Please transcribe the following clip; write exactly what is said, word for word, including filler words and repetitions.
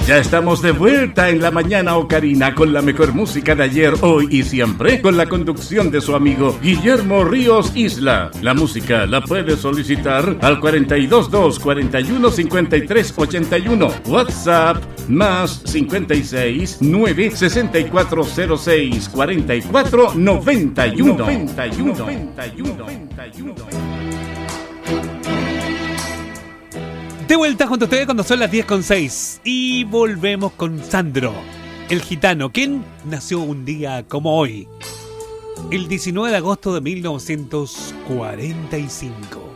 Ya estamos de vuelta en la mañana ocarina con la mejor música de ayer, hoy y siempre, con la conducción de su amigo Guillermo Ríos Isla. La música la puede solicitar al cuarenta y dos dos, cuarenta y uno, cincuenta y tres, ochenta y uno. WhatsApp más cincuenta y seis, nueve, sesenta y cuatro cero seis, cuarenta y cuatro, noventa y uno. noventa y uno, noventa y uno, noventa y uno. De vuelta junto a ustedes cuando son las diez con seis y volvemos con Sandro, el gitano, quien nació un día como hoy, el diecinueve de agosto de mil novecientos cuarenta y cinco.